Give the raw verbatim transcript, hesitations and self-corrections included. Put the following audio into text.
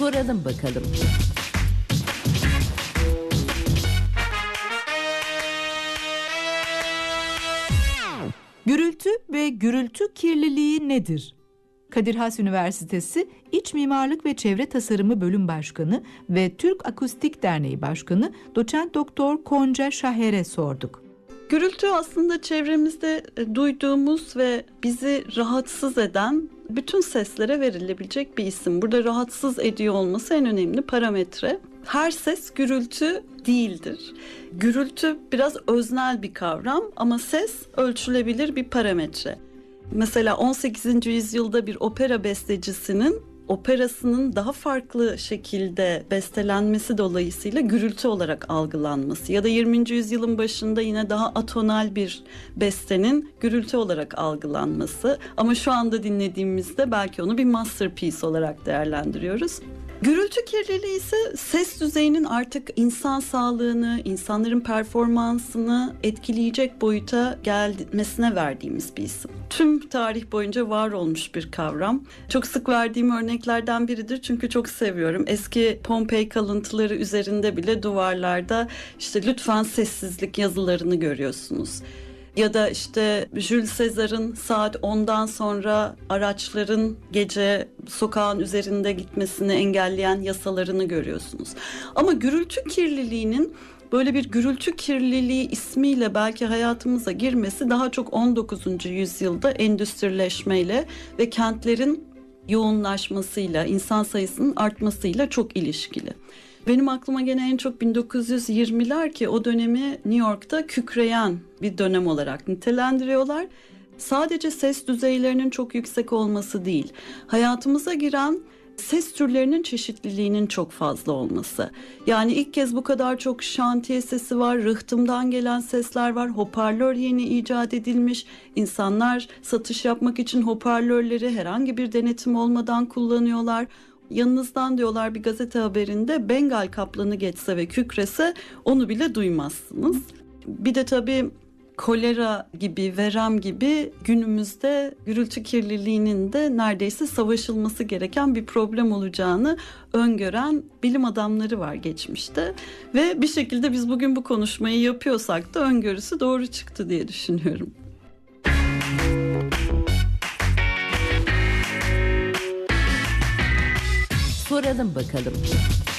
Soralım bakalım. Gürültü ve gürültü kirliliği nedir? Kadir Has Üniversitesi İç Mimarlık ve Çevre Tasarımı Bölüm Başkanı ve Türk Akustik Derneği Başkanı Doçent Doktor Konca Şaher'e sorduk. Gürültü aslında çevremizde duyduğumuz ve bizi rahatsız eden bütün seslere verilebilecek bir isim. Burada rahatsız ediyor olması en önemli parametre. Her ses gürültü değildir. Gürültü biraz öznel bir kavram ama ses ölçülebilir bir parametre. Mesela on sekizinci yüzyılda bir opera bestecisinin operasının daha farklı şekilde bestelenmesi dolayısıyla gürültü olarak algılanması ya da yirminci yüzyılın başında yine daha atonal bir bestenin gürültü olarak algılanması, ama şu anda dinlediğimizde belki onu bir masterpiece olarak değerlendiriyoruz. Gürültü kirliliği ise ses düzeyinin artık insan sağlığını, insanların performansını etkileyecek boyuta gelmesine verdiğimiz bir isim. Tüm tarih boyunca var olmuş bir kavram. Çok sık verdiğim örneklerden biridir çünkü çok seviyorum. Eski Pompei kalıntıları üzerinde bile duvarlarda işte lütfen sessizlik yazılarını görüyorsunuz. Ya da işte Jules Caesar'ın saat ondan sonra araçların gece sokağın üzerinde gitmesini engelleyen yasalarını görüyorsunuz. Ama gürültü kirliliğinin böyle bir gürültü kirliliği ismiyle belki hayatımıza girmesi daha çok on dokuzuncu yüzyılda endüstrileşmeyle ve kentlerin yoğunlaşmasıyla, insan sayısının artmasıyla çok ilişkili. Benim aklıma gene en çok bin dokuz yüz yirmiler ki o dönemi New York'ta kükreyen bir dönem olarak nitelendiriyorlar. Sadece ses düzeylerinin çok yüksek olması değil, hayatımıza giren ses türlerinin çeşitliliğinin çok fazla olması. Yani ilk kez bu kadar çok şantiye sesi var, rıhtımdan gelen sesler var, hoparlör yeni icat edilmiş. İnsanlar satış yapmak için hoparlörleri herhangi bir denetim olmadan kullanıyorlar. Yanınızdan diyorlar bir gazete haberinde Bengal kaplanı geçse ve kükrese onu bile duymazsınız. Bir de tabii kolera gibi, verem gibi günümüzde gürültü kirliliğinin de neredeyse savaşılması gereken bir problem olacağını öngören bilim adamları var geçmişte. Ve bir şekilde biz bugün bu konuşmayı yapıyorsak da öngörüsü doğru çıktı diye düşünüyorum. Soralım bakalım.